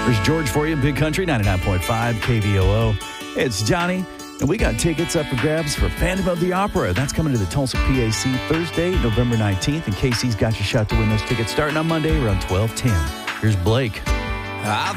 There's George for you, Big Country 99.5 KVOO. It's Johnny, and we got tickets up for grabs for Phantom of the Opera. That's coming to the Tulsa PAC Thursday, November 19th, and Casey's got your shot to win those tickets starting on Monday around 12:10. Here's Blake.